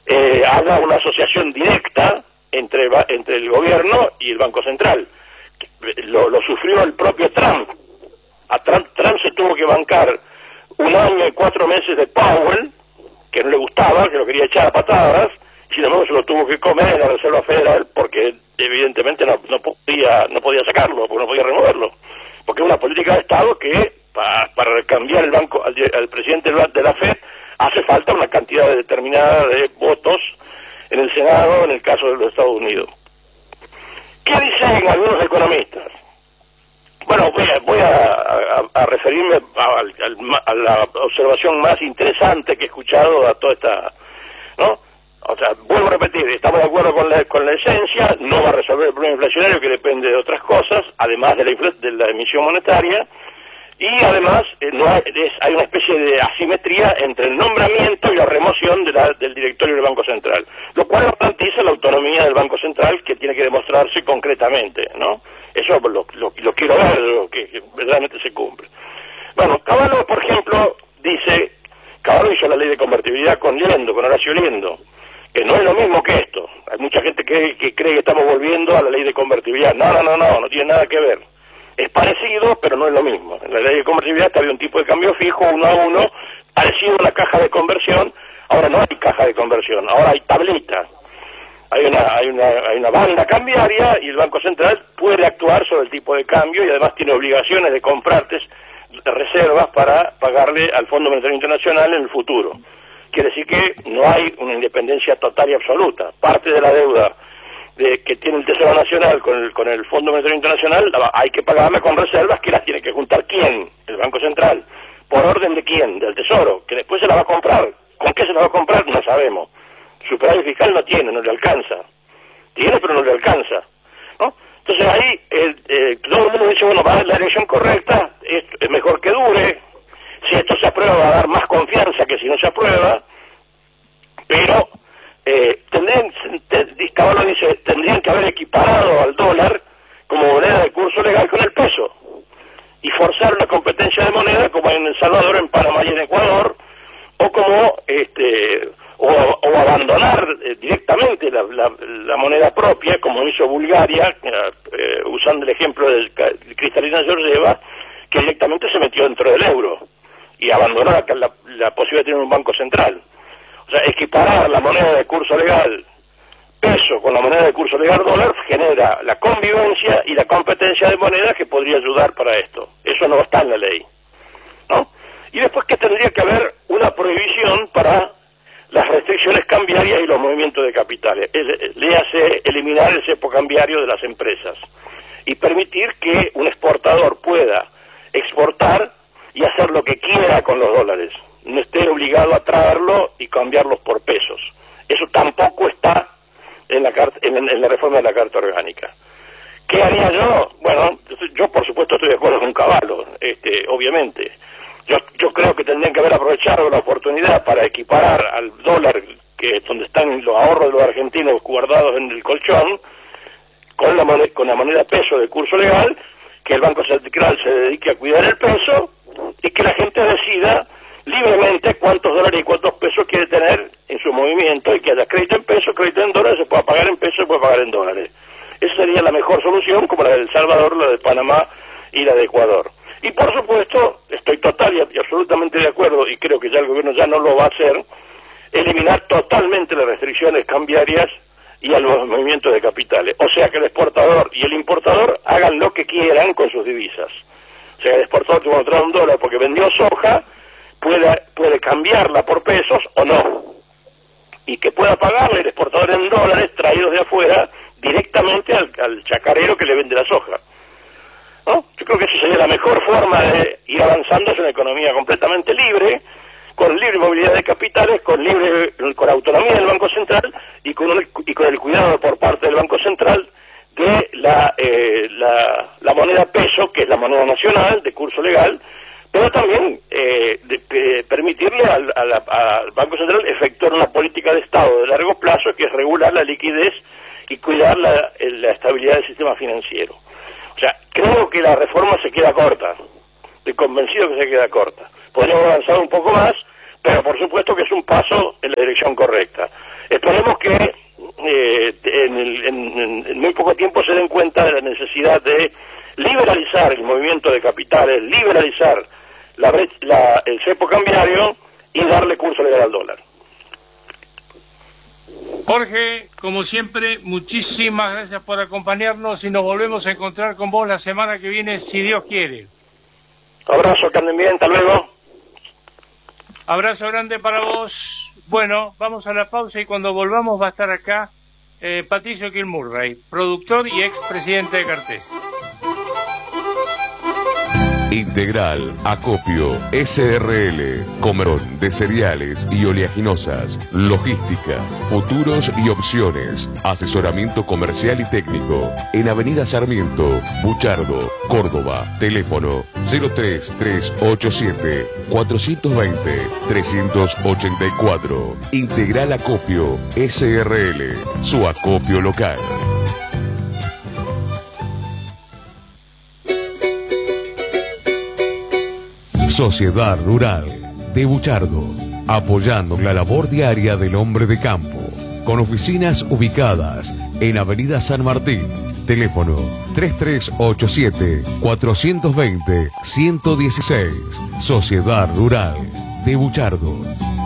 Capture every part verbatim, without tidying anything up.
eh, haga una asociación directa entre, entre el gobierno y el Banco Central. Lo, lo sufrió el propio Trump. A Trump, Trump se tuvo que bancar un año y cuatro meses de Powell, que no le gustaba, que lo quería echar a patadas, y sin embargo se lo tuvo que comer en la Reserva Federal porque evidentemente no, no podía no podía sacarlo, porque no podía removerlo, porque es una política de Estado que para, para cambiar el banco al, al presidente de la Fed hace falta una cantidad determinada de votos en el Senado en el caso de los Estados Unidos. ¿Qué dicen algunos economistas? Bueno, voy a, voy a, a, a referirme a, a, a la observación más interesante que he escuchado a toda esta, ¿no? O sea, vuelvo a repetir, estamos de acuerdo con la, con la esencia, no va a resolver el problema inflacionario que depende de otras cosas, además de la, de la emisión monetaria, y además eh, no hay, es, hay una especie de asimetría entre el nombramiento y la remoción de la, del directorio del Banco Central, lo cual garantiza la autonomía del Banco Central que tiene que demostrarse concretamente, ¿no? Eso lo, lo, lo quiero ver, lo que, que verdaderamente se cumple. Bueno, Cavallo, por ejemplo, dice, Cavallo hizo la ley de convertibilidad con Liendo, con Horacio Liendo, que no es lo mismo que esto. Hay mucha gente que, que cree que estamos volviendo a la ley de convertibilidad. No, no, no, no, no tiene nada que ver. Es parecido, pero no es lo mismo. En la ley de convertibilidad había un tipo de cambio fijo, uno a uno, parecido a la caja de conversión. Ahora no hay caja de conversión, ahora hay tablita. Hay una, hay una, hay una banda cambiaria y el Banco Central puede actuar sobre el tipo de cambio y además tiene obligaciones de comprarte reservas para pagarle al Fondo Monetario Internacional en el futuro. Quiere decir que no hay una independencia total y absoluta. Parte de la deuda de, que tiene el Tesoro Nacional con el, con el Fondo Monetario Internacional la, hay que pagarla con reservas que las tiene que juntar ¿quién? El Banco Central. ¿Por orden de quién? Del Tesoro, que después se la va a comprar. ¿Con qué se la va a comprar? No sabemos. Superávit fiscal no tiene, no le alcanza. Tiene, pero no le alcanza, ¿no? Entonces ahí eh, eh, todo el mundo dice, bueno, va a la dirección correcta, es, es mejor que dure. Si esto se aprueba va a dar más confianza que si no se aprueba, pero eh, tendrían, Cavallo dice, tendrían que haber equiparado al dólar como moneda de curso legal con el peso y forzar una competencia de moneda como hay en El Salvador, en Panamá y en Ecuador, o como este o, o abandonar eh, directamente la, la, la moneda propia, como hizo Bulgaria, eh, usando el ejemplo de Kristalina Georgieva, que directamente se metió dentro del euro y abandonó la, la, la posibilidad de tener un banco central. O sea, equiparar la moneda de curso legal peso con la moneda de curso legal dólar genera la convivencia y la competencia de monedas que podría ayudar para esto. Eso no está en la ley, ¿no? Y después que tendría que haber una prohibición para las restricciones cambiarias y los movimientos de capitales. Le hace eliminar el cepo cambiario de las empresas y permitir que un exportador pueda exportar y hacer lo que quiera con los dólares, no esté obligado a traerlo y cambiarlos por pesos. Eso tampoco está en la, carta, en, en la reforma de la Carta Orgánica. ¿Qué haría yo? Bueno, yo por supuesto estoy de acuerdo con Cavallo, este, obviamente. Yo, yo creo que tendrían que haber aprovechado la oportunidad para equiparar al dólar, que es donde están los ahorros de los argentinos guardados en el colchón, con la moneda, con la moneda peso de curso legal, que el Banco Central se dedique a cuidar el peso y que la gente decida libremente cuántos dólares y cuántos pesos quiere tener en su movimiento y que haya crédito en pesos, crédito en dólares, se pueda pagar en pesos, se pueda pagar en dólares. Esa sería la mejor solución, como la de El Salvador, la de Panamá y la de Ecuador. Y por supuesto, estoy total y absolutamente de acuerdo, y creo que ya el gobierno ya no lo va a hacer, eliminar totalmente las restricciones cambiarias y a los movimientos de capitales. O sea que el exportador y el importador hagan lo que quieran con sus divisas. O sea, el exportador que cuando trae un dólar porque vendió soja, puede, puede cambiarla por pesos o no. Y que pueda pagarle el exportador en dólares traídos de afuera directamente al, al chacarero que le vende la soja, ¿no? Yo creo que esa sería la mejor forma de ir avanzando hacia una economía completamente libre, con libre movilidad de capitales, con libre, con autonomía del Banco Central y con, un, y con el cuidado por parte del Banco Central de la, eh, la, la moneda peso, que es la moneda nacional de curso legal, pero también eh, de, de permitirle al, a la, al Banco Central efectuar una política de Estado de largo plazo, que es regular la liquidez y cuidar la, la estabilidad del sistema financiero. O sea, creo que la reforma se queda corta. Estoy convencido que se queda corta. Podríamos avanzar un poco más, pero por supuesto que es un paso en la dirección correcta. Estoy esperemos que eh, en, el, en, en muy poco tiempo se den cuenta de la necesidad de liberalizar el movimiento de capitales, liberalizar la, la, el cepo cambiario y darle curso legal al dólar. Jorge, como siempre, muchísimas gracias por acompañarnos y nos volvemos a encontrar con vos la semana que viene, si Dios quiere. Abrazo, que anden bien, hasta luego. Abrazo grande para vos. Bueno, vamos a la pausa y cuando volvamos va a estar acá eh, Patricio Kilmurray, productor y expresidente de Cartes. Integral, Acopio, S R L, Comerón de cereales y oleaginosas, logística, futuros y opciones, asesoramiento comercial y técnico, en Avenida Sarmiento, Buchardo, Córdoba, teléfono cero tres tres ocho siete cuatro dos cero tres ocho cuatro. Integral Acopio, S R L, su acopio local. Sociedad Rural de Buchardo, apoyando la labor diaria del hombre de campo, con oficinas ubicadas en Avenida San Martín, teléfono tres tres ocho siete cuatro dos cero uno uno seis, Sociedad Rural de Buchardo.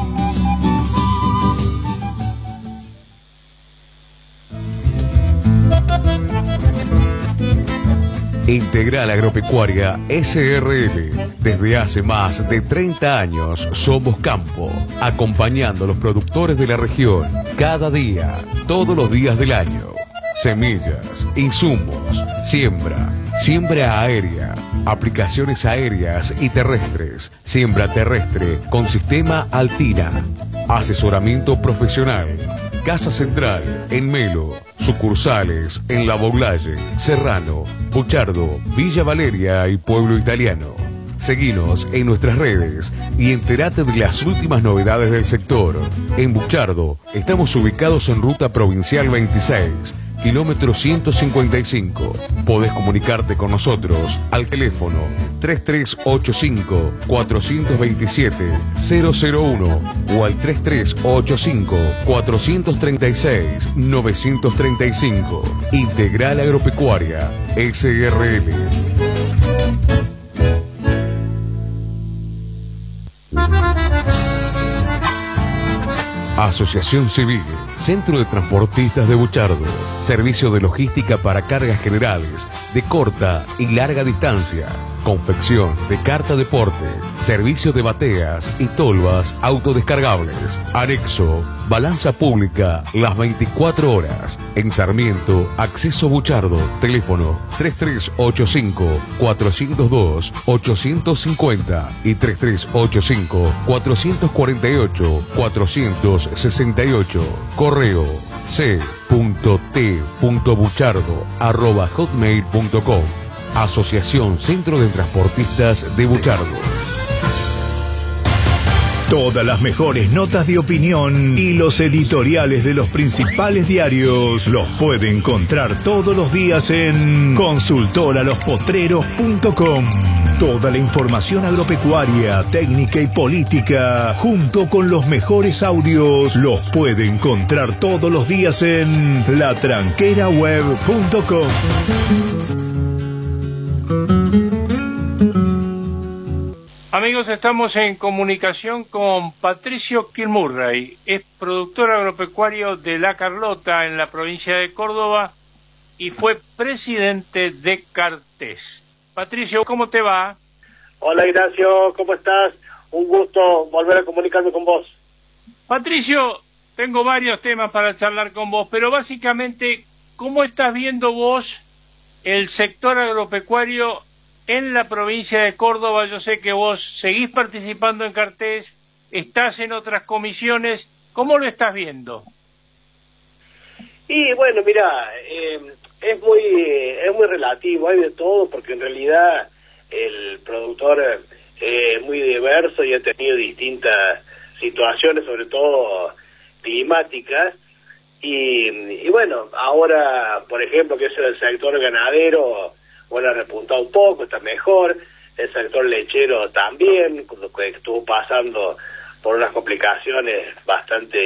Integral Agropecuaria S R L. Desde hace más de treinta años somos campo, acompañando a los productores de la región cada día, todos los días del año. Semillas, insumos, siembra, siembra aérea, aplicaciones aéreas y terrestres, siembra terrestre con sistema Altina, asesoramiento profesional. Casa Central, en Melo, sucursales en La Boulaye, Serrano, Buchardo, Villa Valeria y Pueblo Italiano. Seguinos en nuestras redes y entérate de las últimas novedades del sector. En Buchardo estamos ubicados en Ruta Provincial veintiséis, kilómetro ciento cincuenta y cinco. Podés comunicarte con nosotros al teléfono tres tres ocho cinco cuatro dos siete cero cero uno o al tres tres ocho cinco cuatro tres seis nueve tres cinco. Integral Agropecuaria S R L. Asociación Civil, Centro de Transportistas de Buchardo, servicio de logística para cargas generales, de corta y larga distancia, confección de carta deporte, servicio de bateas y tolvas autodescargables, anexo, balanza pública las veinticuatro horas, en Sarmiento, acceso Buchardo, teléfono tres tres ocho cinco cuatro cero dos ocho cinco cero y tres tres ocho cinco cuatro cuatro ocho cuatro seis ocho, correo c punto t punto buchardo arroba hotmail punto com. Asociación Centro de Transportistas de Buchardo. Todas las mejores notas de opinión y los editoriales de los principales diarios los puede encontrar todos los días en consultor a los potreros punto com. Toda la información agropecuaria, técnica y política, junto con los mejores audios, los puede encontrar todos los días en la tranquera web punto com. Amigos, estamos en comunicación con Patricio Kilmurray, es productor agropecuario de La Carlota en la provincia de Córdoba y fue presidente de Cartes. Patricio, ¿cómo te va? Hola Ignacio, ¿cómo estás? Un gusto volver a comunicarme con vos. Patricio, tengo varios temas para charlar con vos, pero básicamente, ¿cómo estás viendo vos el sector agropecuario en la provincia de Córdoba? Yo sé que vos seguís participando en Cartes, estás en otras comisiones, ¿cómo lo estás viendo? Y bueno, mira, eh, es muy es muy relativo, hay de todo, porque en realidad el productor eh, es muy diverso y ha tenido distintas situaciones, sobre todo climáticas, y, y bueno, ahora, por ejemplo, que es el sector ganadero, bueno, ha repuntado un poco, está mejor. El sector lechero también, que estuvo pasando por unas complicaciones bastante